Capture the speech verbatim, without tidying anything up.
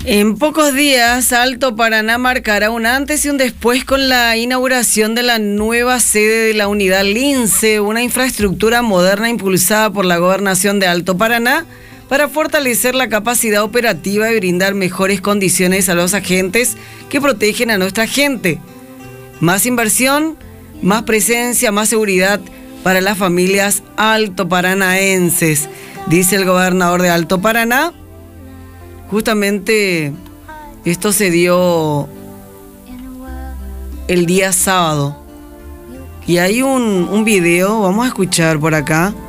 En pocos días, Alto Paraná marcará un antes y un después con la inauguración de la nueva sede de la unidad Lince, una infraestructura moderna impulsada por la Gobernación de Alto Paraná para fortalecer la capacidad operativa y brindar mejores condiciones a los agentes que protegen a nuestra gente. Más inversión, más presencia, más seguridad para las familias altoparanaenses, dice el gobernador de Alto Paraná. Justamente esto se dio el día sábado. Y hay un, un video, vamos a escuchar por acá.